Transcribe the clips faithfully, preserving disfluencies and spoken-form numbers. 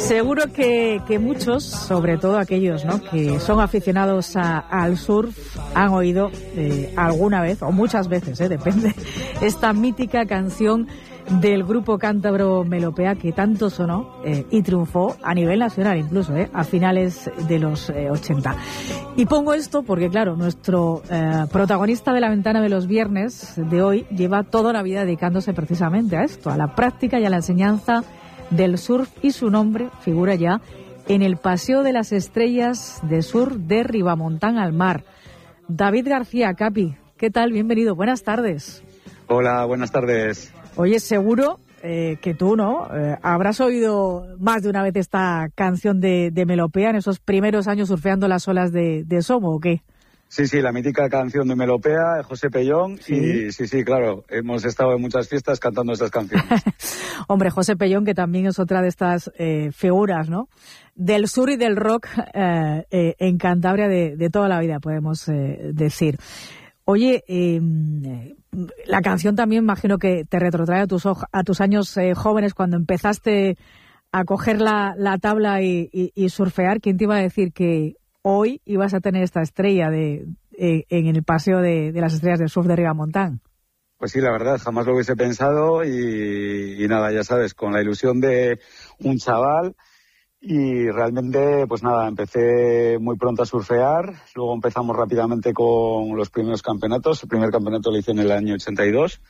Seguro que, que muchos, sobre todo aquellos, ¿no?, que son aficionados a, al surf, han oído eh, alguna vez, o muchas veces, eh, depende, esta mítica canción del grupo cántabro Melopea que tanto sonó eh, y triunfó a nivel nacional incluso, eh, a finales de los eh, ochenta. Y pongo esto porque, claro, nuestro eh, protagonista de la ventana de los viernes de hoy lleva toda la vida dedicándose precisamente a esto, a la práctica y a la enseñanza del surf, y su nombre figura ya en el Paseo de las Estrellas de Surf de Ribamontán al Mar. David García, Capi, ¿qué tal? Bienvenido, buenas tardes. Hola, buenas tardes. Oye, seguro eh, que tú, ¿no? Eh, habrás oído más de una vez esta canción de, de Melopea en esos primeros años surfeando las olas de, de Somo, ¿o qué? Sí, sí, la mítica canción de Melopea, de José Pellón. ¿Sí? Y sí, sí, claro, hemos estado en muchas fiestas cantando estas canciones. Hombre, José Pellón, que también es otra de estas eh, figuras, ¿no?, del sur y del rock eh, eh, en Cantabria de, de toda la vida, podemos eh, decir. Oye, eh, la canción también imagino que te retrotrae a tus, a tus años eh, jóvenes, cuando empezaste a coger la, la tabla y, y, y surfear. ¿Quién te iba a decir que hoy ibas a tener esta estrella de, de en el Paseo de, de las Estrellas del Surf de Ribamontán? Pues sí, la verdad, jamás lo hubiese pensado y, y nada, ya sabes, con la ilusión de un chaval. Y realmente, pues nada, empecé muy pronto a surfear, luego empezamos rápidamente con los primeros campeonatos. El primer campeonato lo hice en el año ochenta y dos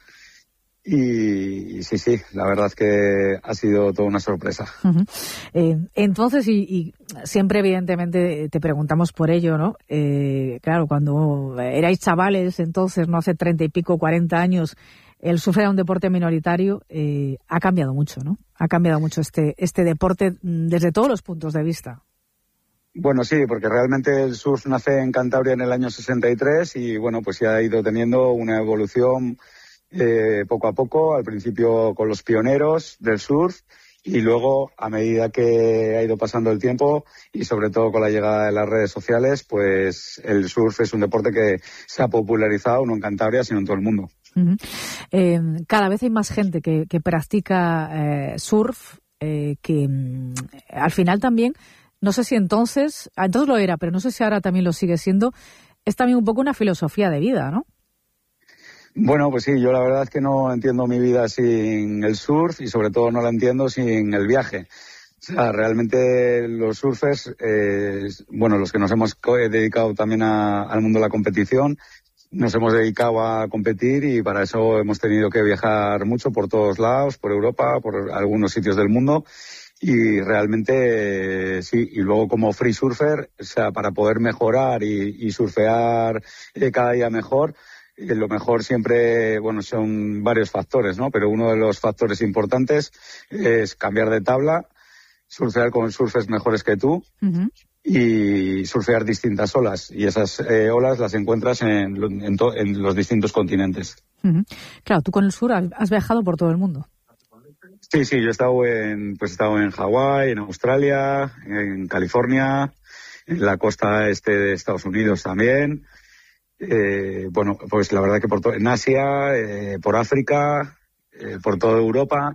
y, y sí, sí, la verdad es que ha sido toda una sorpresa. Uh-huh. Eh, entonces, y, y siempre evidentemente te preguntamos por ello, ¿no? Eh, claro, cuando erais chavales, entonces, no hace treinta y pico, cuarenta años, el surf era un deporte minoritario. Eh, ha cambiado mucho, ¿no? Ha cambiado mucho este, este deporte desde todos los puntos de vista. Bueno, sí, porque realmente el surf nace en Cantabria en el año sesenta y tres y, bueno, pues ya ha ido teniendo una evolución eh, poco a poco, al principio con los pioneros del surf y luego, a medida que ha ido pasando el tiempo y sobre todo con la llegada de las redes sociales, pues el surf es un deporte que se ha popularizado no en Cantabria, sino en todo el mundo. Uh-huh. Eh, cada vez hay más gente que, que practica eh, surf, eh, que mm, al final también, no sé si entonces, entonces lo era, pero no sé si ahora también lo sigue siendo, es también un poco una filosofía de vida, ¿no? Bueno, pues sí, yo la verdad es que no entiendo mi vida sin el surf y sobre todo no la entiendo sin el viaje. O sea, realmente los surfers, eh, bueno, los que nos hemos dedicado también a, al mundo de la competición, nos hemos dedicado a competir y para eso hemos tenido que viajar mucho por todos lados, por Europa, por algunos sitios del mundo. Y realmente, eh, sí, y luego como free surfer, o sea, para poder mejorar y, y surfear eh, cada día mejor, eh, lo mejor siempre, bueno, son varios factores, ¿no? Pero uno de los factores importantes es cambiar de tabla, surfear con surfers mejores que tú. Uh-huh. Y surfear distintas olas, y esas eh, olas las encuentras en, en, to, en los distintos continentes. Uh-huh. Claro, tú con el sur has viajado por todo el mundo. Sí, sí, yo he estado en, pues he estado en Hawái, en Australia, en California, en la costa este de Estados Unidos también. Eh, bueno, pues la verdad que por to- en Asia, eh, por África, eh, por toda Europa.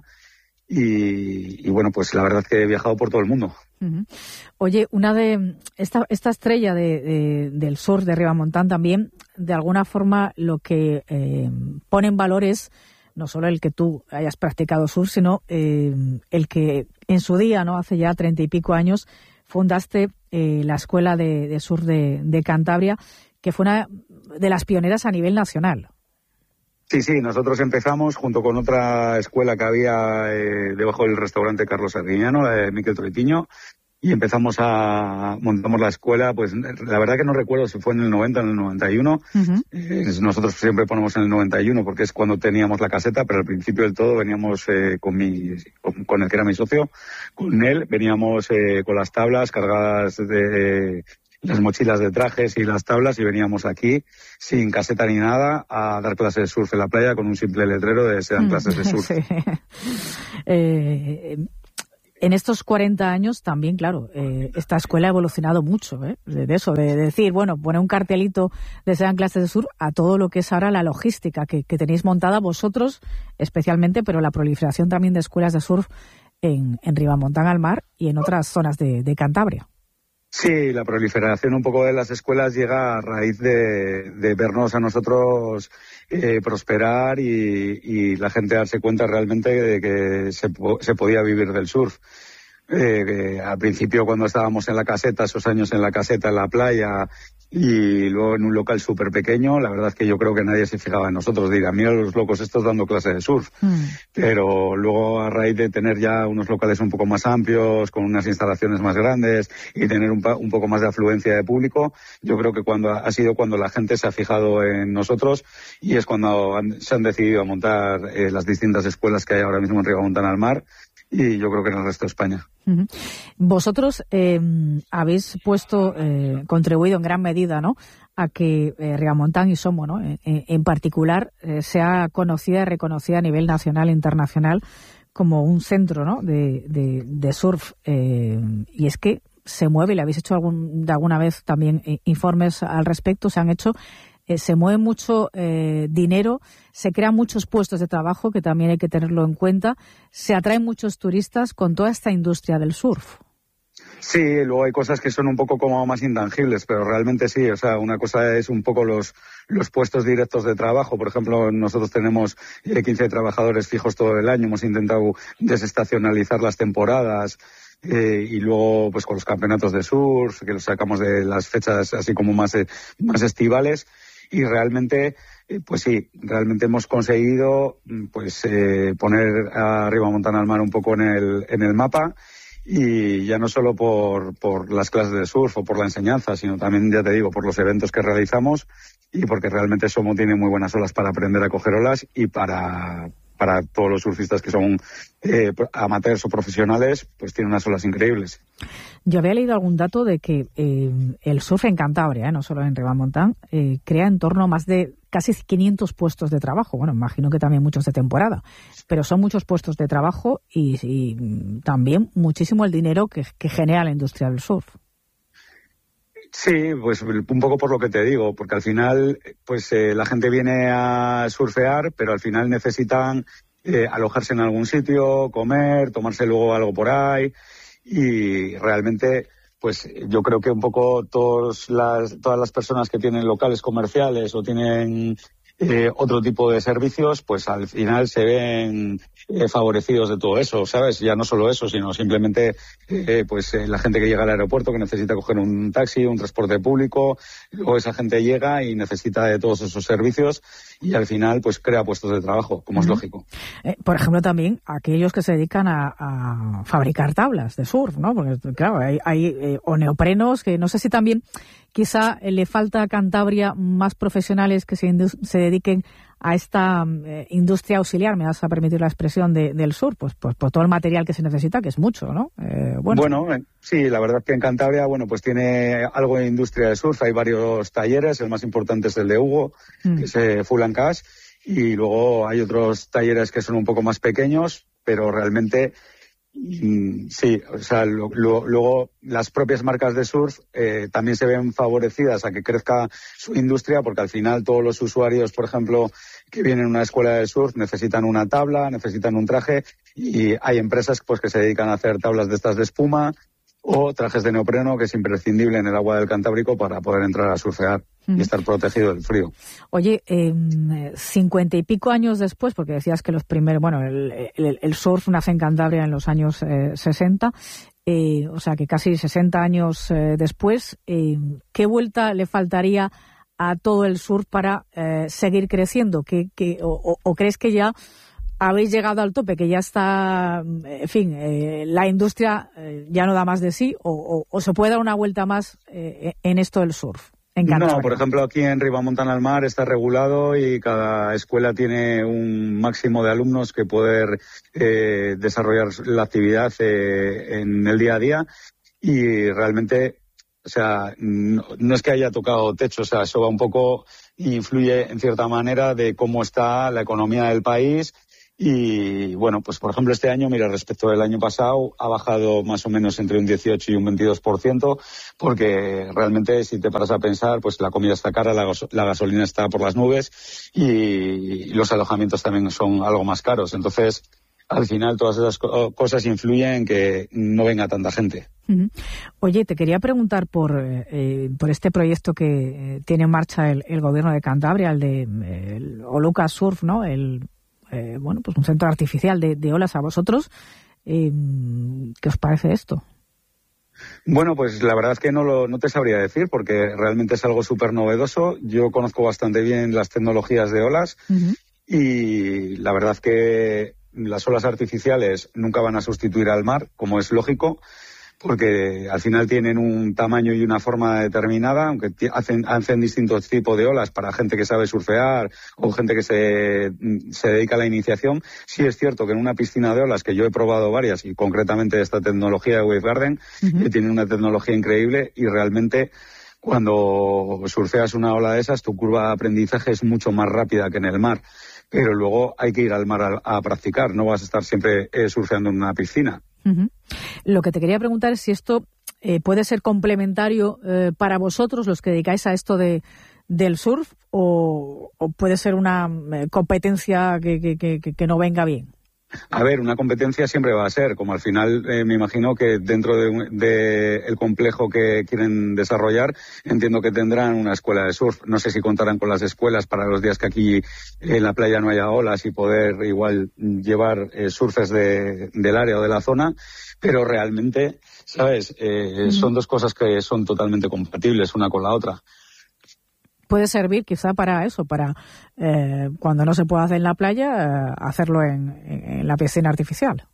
Y, y bueno, pues la verdad es que he viajado por todo el mundo. Uh-huh. Oye, una de esta, esta estrella de, de, del surf de Ribamontán también, de alguna forma lo que eh, pone en valor es no solo el que tú hayas practicado surf, sino eh, el que en su día, no hace ya treinta y pico años, fundaste eh, la Escuela de, de Surf de, de Cantabria, que fue una de las pioneras a nivel nacional. Sí, sí, nosotros empezamos junto con otra escuela que había eh, debajo del restaurante Carlos Arguiñano, la de Miquel Troitiño, y empezamos a montamos la escuela, pues la verdad que no recuerdo si fue en el noventa o en el noventa y uno. Uh-huh. Eh, nosotros siempre ponemos en el noventa y uno porque es cuando teníamos la caseta, pero al principio del todo veníamos eh, con mi con, con el que era mi socio, con él veníamos eh, con las tablas cargadas de eh, las mochilas de trajes y las tablas y veníamos aquí sin caseta ni nada a dar clases de surf en la playa con un simple letrero de se dan clases de surf. Sí. eh, en estos cuarenta años también, claro, eh, esta escuela ha evolucionado mucho, ¿eh? De, de eso, de, de decir, bueno, poner un cartelito de se dan clases de surf a todo lo que es ahora la logística que, que tenéis montada vosotros especialmente, pero la proliferación también de escuelas de surf en, en Ribamontán al Mar y en otras zonas de, de Cantabria. Sí, la proliferación un poco de las escuelas llega a raíz de, de vernos a nosotros eh, prosperar y, y la gente darse cuenta realmente de que se, se podía vivir del surf. Eh, al principio, cuando estábamos en la caseta, esos años en la caseta, en la playa, y luego en un local súper pequeño, la verdad es que yo creo que nadie se fijaba en nosotros. Diga, mira los locos estos dando clase de surf. Mm. Pero luego, a raíz de tener ya unos locales un poco más amplios, con unas instalaciones más grandes y tener un, un poco más de afluencia de público, yo creo que cuando ha sido cuando la gente se ha fijado en nosotros y es cuando han, se han decidido a montar eh, las distintas escuelas que hay ahora mismo en Ribamontán al Mar. Y yo creo que en el resto de España. Uh-huh. Vosotros eh, habéis puesto, eh, contribuido en gran medida, ¿no?, a que eh, Ribamontán y Somo, ¿no?, en, en particular, eh, sea conocida y reconocida a nivel nacional e internacional como un centro, ¿no?, de, de, de surf. Eh, y es que se mueve, y le habéis hecho algún, de alguna vez también eh, informes al respecto, se han hecho. Eh, se mueve mucho eh, dinero, se crean muchos puestos de trabajo, que también hay que tenerlo en cuenta, se atraen muchos turistas con toda esta industria del surf. Sí, luego hay cosas que son un poco como más intangibles, pero realmente sí, o sea, una cosa es un poco los, los puestos directos de trabajo. Por ejemplo, nosotros tenemos eh, quince trabajadores fijos todo el año, hemos intentado desestacionalizar las temporadas. Eh, y luego, pues con los campeonatos de surf, que los sacamos de las fechas así como más, eh, más estivales. Y realmente, eh, pues sí, realmente hemos conseguido pues eh, poner a Ribamontán al Mar un poco en el, en el mapa. Y ya no solo por, por las clases de surf o por la enseñanza, sino también, ya te digo, por los eventos que realizamos y porque realmente Somo tiene muy buenas olas para aprender a coger olas y para... para todos los surfistas que son eh, amateurs o profesionales, pues tienen unas olas increíbles. Yo había leído algún dato de que eh, el surf en Cantabria, eh, no solo en Ribamontán, eh, crea en torno a más de casi quinientos puestos de trabajo. Bueno, imagino que también muchos de temporada, pero son muchos puestos de trabajo y, y también muchísimo el dinero que, que genera la industria del surf. Sí, pues un poco por lo que te digo, porque al final pues eh, la gente viene a surfear, pero al final necesitan eh, alojarse en algún sitio, comer, tomarse luego algo por ahí y realmente pues yo creo que un poco todos las, todas las personas que tienen locales comerciales o tienen eh, otro tipo de servicios, pues al final se ven eh, favorecidos de todo eso, ¿sabes? Ya no solo eso, sino simplemente eh, pues eh, la gente que llega al aeropuerto que necesita coger un taxi, un transporte público, o esa gente llega y necesita de todos esos servicios y al final pues crea puestos de trabajo, como uh-huh. es lógico. Eh, por ejemplo, también aquellos que se dedican a, a fabricar tablas de surf, ¿no? Porque claro, hay, hay eh, o neoprenos que no sé si también quizá le falta a Cantabria más profesionales que se, indu- se dediquen a esta eh, industria auxiliar, me vas a permitir la expresión, de, del surf, pues, pues por todo el material que se necesita, que es mucho, ¿no? Eh, bueno, bueno eh, sí, la verdad es que en Cantabria, bueno, pues tiene algo de industria de surf, hay varios talleres, el más importante es el de Hugo, mm. que es eh, Full and Cash, y luego hay otros talleres que son un poco más pequeños, pero realmente sí, o sea, lo, lo, luego las propias marcas de surf eh, también se ven favorecidas a que crezca su industria, porque al final todos los usuarios, por ejemplo, que vienen a una escuela de surf necesitan una tabla, necesitan un traje y hay empresas pues que se dedican a hacer tablas de estas de espuma o trajes de neopreno, que es imprescindible en el agua del Cantábrico para poder entrar a surfear y estar protegido del frío. Oye, eh, cincuenta y pico años después, porque decías que los primeros, bueno, el, el, el surf nace en Cantabria en los años eh, sesenta, eh, o sea que casi sesenta años eh, después, eh, ¿qué vuelta le faltaría a todo el surf para eh, seguir creciendo? ¿Qué, qué, o, o crees que ya habéis llegado al tope, que ya está, en fin, eh, la industria eh, ya no da más de sí, o, o, o se puede dar una vuelta más eh, en esto del surf? No, por ejemplo, aquí en Ribamontán al Mar está regulado y cada escuela tiene un máximo de alumnos que poder eh, desarrollar la actividad eh, en el día a día y realmente, o sea, no, no es que haya tocado techo, o sea, eso va un poco, influye en cierta manera de cómo está la economía del país. Y bueno, pues por ejemplo este año, mira, respecto del año pasado, ha bajado más o menos entre un dieciocho y un veintidós por ciento, porque realmente si te paras a pensar, pues la comida está cara, la, gas- la gasolina está por las nubes y los alojamientos también son algo más caros. Entonces, al final todas esas co- cosas influyen en que no venga tanta gente. Uh-huh. Oye, te quería preguntar por eh, por este proyecto que eh, tiene en marcha el, el gobierno de Cantabria, el de eh, el Oluca Surf, ¿no? El eh, bueno, pues un centro artificial de, de olas. A vosotros, eh, ¿qué os parece esto? Bueno, pues la verdad es que no, lo, no te sabría decir porque realmente es algo súper novedoso. Yo conozco bastante bien las tecnologías de olas uh-huh. y la verdad es que las olas artificiales nunca van a sustituir al mar, como es lógico, porque al final tienen un tamaño y una forma determinada, aunque t- hacen, hacen distintos tipos de olas para gente que sabe surfear o gente que se, se dedica a la iniciación. Sí es cierto que en una piscina de olas, que yo he probado varias, y concretamente esta tecnología de Wave Garden, uh-huh. que tiene una tecnología increíble y realmente cuando surfeas una ola de esas, tu curva de aprendizaje es mucho más rápida que en el mar. Pero luego hay que ir al mar a, a practicar, no vas a estar siempre eh, surfeando en una piscina. Uh-huh. Lo que te quería preguntar es si esto eh, puede ser complementario eh, para vosotros, los que dedicáis a esto de del surf, o, o puede ser una eh, competencia que, que, que, que no venga bien. A ver, una competencia siempre va a ser, como al final eh, me imagino que dentro de, de el complejo que quieren desarrollar, entiendo que tendrán una escuela de surf. No sé si contarán con las escuelas para los días que aquí en la playa no haya olas y poder igual llevar eh, surfers de, del área o de la zona, pero realmente, ¿sabes? Eh, mm. Son dos cosas que son totalmente compatibles una con la otra. Puede servir quizá para eso, para eh, cuando no se pueda hacer en la playa, eh, hacerlo en, en la piscina artificial.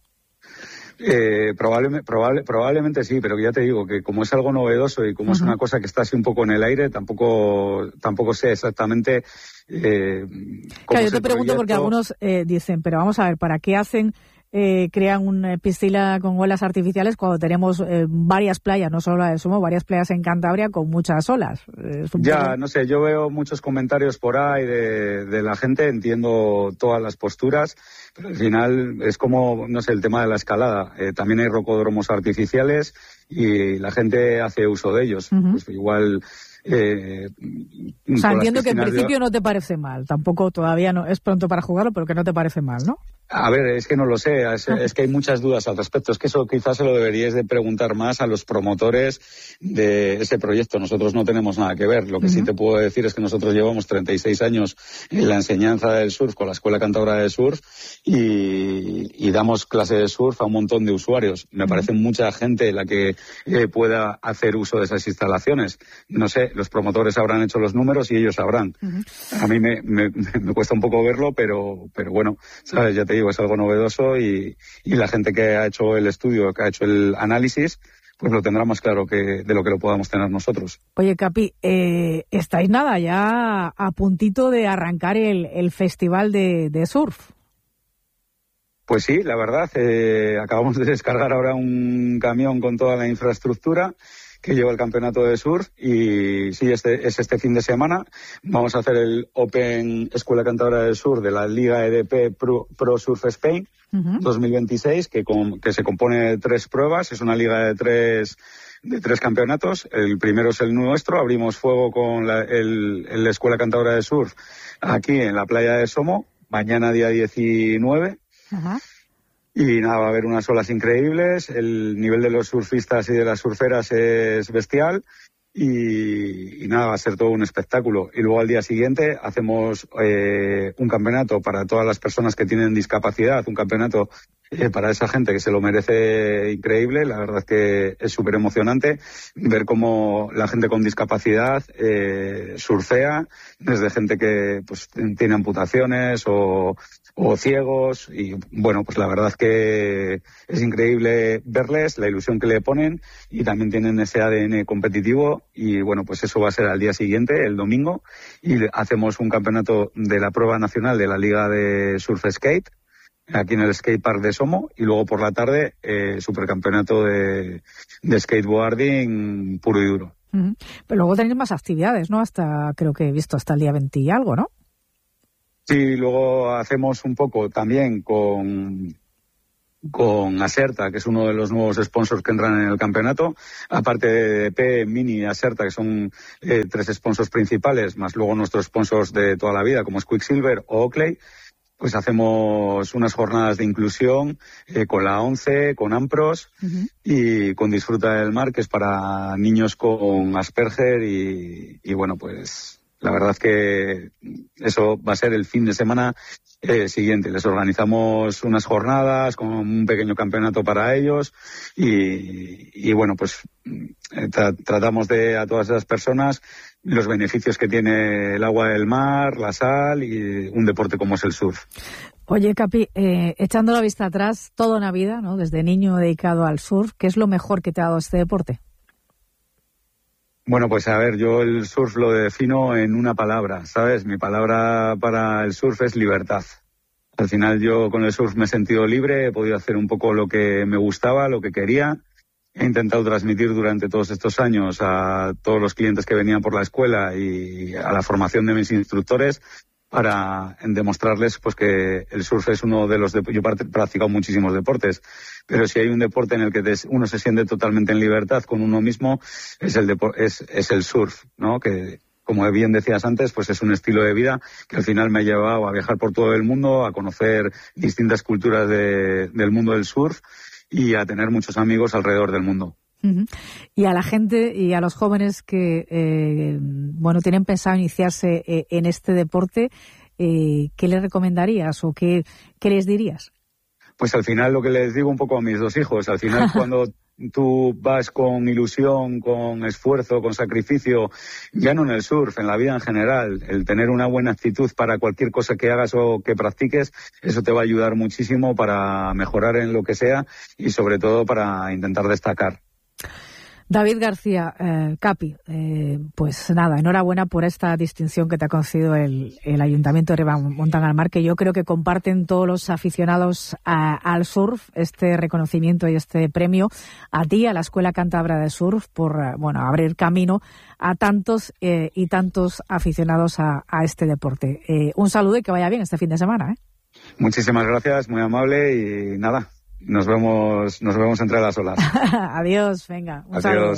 Eh, probable, probable, probablemente sí, pero ya te digo que como es algo novedoso y como uh-huh. es una cosa que está así un poco en el aire, tampoco tampoco sé exactamente eh, cómo claro, es yo te el pregunto proyecto. Porque algunos eh, dicen, pero vamos a ver, ¿para qué hacen Eh, crean una piscina con olas artificiales cuando tenemos eh, varias playas, no solo la de Somo, varias playas en Cantabria con muchas olas? Eh, ya, poco... no sé, yo veo muchos comentarios por ahí de, de la gente, entiendo todas las posturas, pero al final es como, no sé, el tema de la escalada. Eh, también hay rocódromos artificiales y la gente hace uso de ellos. Uh-huh. Pues igual... Eh, o sea, entiendo que en principio de... no te parece mal, tampoco todavía no es pronto para jugarlo, pero que no te parece mal, ¿no? A ver, es que no lo sé, es, es que hay muchas dudas al respecto. Es que eso quizás se lo deberíais de preguntar más a los promotores de ese proyecto. Nosotros no tenemos nada que ver. Lo que uh-huh. sí te puedo decir es que nosotros llevamos treinta y seis años en la enseñanza del surf con la Escuela Cántabra de Surf y, y damos clase de surf a un montón de usuarios. Me uh-huh. parece mucha gente la que eh, pueda hacer uso de esas instalaciones. No sé, los promotores habrán hecho los números y ellos sabrán. Uh-huh. A mí me, me, me cuesta un poco verlo, pero, pero bueno, sabes, ya te digo, es algo novedoso y, y la gente que ha hecho el estudio, que ha hecho el análisis, pues lo tendrá más claro que de lo que lo podamos tener nosotros. Oye, Capi, eh, estáis nada ya a puntito de arrancar el, el festival de, de surf. Pues sí, la verdad, eh, acabamos de descargar ahora un camión con toda la infraestructura que lleva el campeonato de surf y sí, este es este fin de semana. Vamos a hacer el Open Escuela Cántabra de Surf de la Liga E D P Pro, Pro Surf Spain uh-huh. dos mil veintiséis, que, con, que se compone de tres pruebas. Es una liga de tres de tres campeonatos. El primero es el nuestro. Abrimos fuego con la el, el Escuela Cántabra de Surf aquí en la playa de Somo, mañana día diecinueve. Uh-huh. Y nada, va a haber unas olas increíbles, el nivel de los surfistas y de las surferas es bestial y, y nada, va a ser todo un espectáculo. Y luego al día siguiente hacemos eh, un campeonato para todas las personas que tienen discapacidad, un campeonato eh, para esa gente que se lo merece increíble. La verdad es que es súper emocionante ver cómo la gente con discapacidad eh, surfea, desde gente que pues tiene amputaciones o... o ciegos, y bueno, pues la verdad que es increíble verles, la ilusión que le ponen, y también tienen ese A D N competitivo, y bueno, pues eso va a ser al día siguiente, el domingo, y hacemos un campeonato de la prueba nacional de la Liga de Surf Skate, aquí en el skatepark de Somo, y luego por la tarde, eh, supercampeonato de, de skateboarding puro y duro. Uh-huh. Pero luego tenéis más actividades, ¿no? Hasta, creo que he visto hasta el día veinte y algo, ¿no? Sí, luego hacemos un poco también con, con Aserta, que es uno de los nuevos sponsors que entran en el campeonato, aparte de P, Mini y Aserta, que son eh, tres sponsors principales, más luego nuestros sponsors de toda la vida, como es Quicksilver o Oakley. pues hacemos unas jornadas de inclusión eh, con la ONCE, con AMPROS uh-huh. y con Disfruta del Mar, que es para niños con Asperger y, y bueno, pues la verdad que eso va a ser el fin de semana eh, siguiente. Les organizamos unas jornadas con un pequeño campeonato para ellos y, y bueno, pues eh, tra- tratamos de a todas esas personas los beneficios que tiene el agua del mar, la sal y un deporte como es el surf. Oye, Capi, eh, echando la vista atrás, toda una vida, ¿no? Desde niño dedicado al surf, ¿qué es lo mejor que te ha dado este deporte? Bueno, pues a ver, yo el surf lo defino en una palabra, ¿sabes? Mi palabra para el surf es libertad. Al final yo con el surf me he sentido libre, he podido hacer un poco lo que me gustaba, lo que quería. He intentado transmitir durante todos estos años a todos los clientes que venían por la escuela y a la formación de mis instructores para demostrarles pues que el surf es uno de los... De... Yo he practicado muchísimos deportes, pero si hay un deporte en el que uno se siente totalmente en libertad con uno mismo, es el, depor... es, es el surf, ¿no? Que, como bien decías antes, pues es un estilo de vida que al final me ha llevado a viajar por todo el mundo, a conocer distintas culturas de, del mundo del surf y a tener muchos amigos alrededor del mundo. Uh-huh. Y a la gente y a los jóvenes que eh, bueno tienen pensado iniciarse eh, en este deporte, eh, ¿qué les recomendarías o qué, qué les dirías? Pues al final lo que les digo un poco a mis dos hijos, al final cuando tú vas con ilusión, con esfuerzo, con sacrificio, ya no en el surf, en la vida en general, el tener una buena actitud para cualquier cosa que hagas o que practiques, eso te va a ayudar muchísimo para mejorar en lo que sea y sobre todo para intentar destacar. David García, eh, Capi, eh, pues nada, enhorabuena por esta distinción que te ha concedido el, el Ayuntamiento de Montan al Mar, que yo creo que comparten todos los aficionados a, al surf, este reconocimiento y este premio a ti, a la Escuela Cántabra de Surf, por bueno abrir camino a tantos eh, y tantos aficionados a, a este deporte. Eh, un saludo y que vaya bien este fin de semana, ¿eh? Muchísimas gracias, muy amable y nada. Nos vemos, nos vemos entre las olas. Adiós, venga. Un Adiós. Saludo.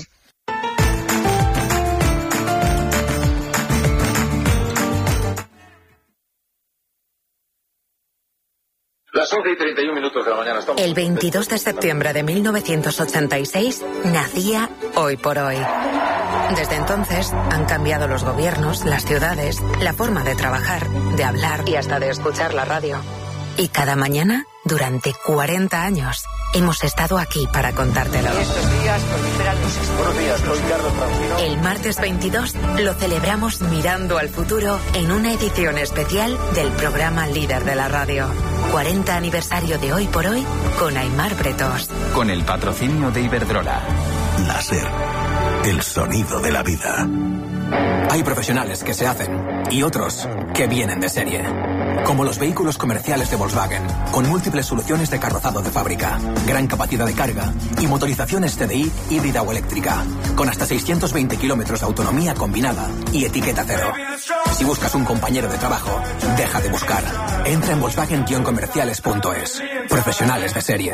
Las once y treinta y un minutos de la mañana estamos... El veintidós de septiembre de mil novecientos ochenta y seis nacía Hoy por Hoy. Desde entonces han cambiado los gobiernos, las ciudades, la forma de trabajar, de hablar y hasta de escuchar la radio. Y cada mañana, durante cuarenta años, hemos estado aquí para contártelo. Estos días proliferan los... Buenos días, soy Carlos Francino. El martes veintidós lo celebramos mirando al futuro en una edición especial del programa líder de la radio. cuarenta aniversario de Hoy por Hoy con Aimar Bretos. Con el patrocinio de Iberdrola. Láser, el sonido de la vida. Hay profesionales que se hacen y otros que vienen de serie. Como los vehículos comerciales de Volkswagen, con múltiples soluciones de carrozado de fábrica, gran capacidad de carga y motorizaciones T D I híbrida o eléctrica, con hasta seiscientos veinte kilómetros de autonomía combinada y etiqueta cero. Si buscas un compañero de trabajo, deja de buscar. Entra en volkswagen guion comerciales punto es. Profesionales de serie.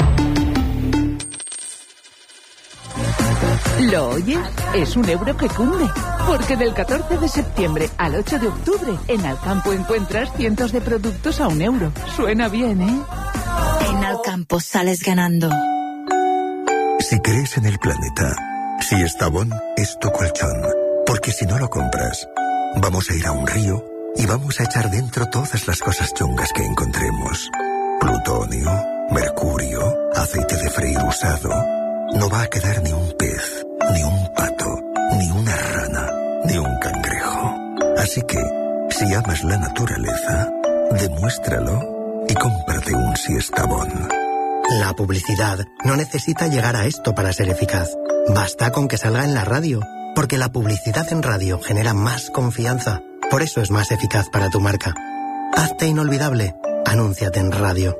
¿Lo oyes? Es un euro que cunde. Porque del catorce de septiembre al ocho de octubre, en Alcampo encuentras cientos de productos a un euro. Suena bien, ¿eh? En Alcampo sales ganando. Si crees en el planeta, si Estabón es tu colchón. Porque si no lo compras, vamos a ir a un río y vamos a echar dentro todas las cosas chungas que encontremos. Plutonio, mercurio, aceite de freír usado. No va a quedar ni un pez, ni un pato, ni una rana, ni un cangrejo. Así que, si amas la naturaleza, demuéstralo y cómprate un Siestabón. La publicidad no necesita llegar a esto para ser eficaz. Basta con que salga en la radio, porque la publicidad en radio genera más confianza. Por eso es más eficaz para tu marca. Hazte inolvidable. Anúnciate en radio.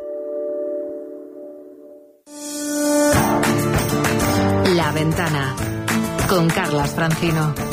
La Ventana, con Carlas Francino.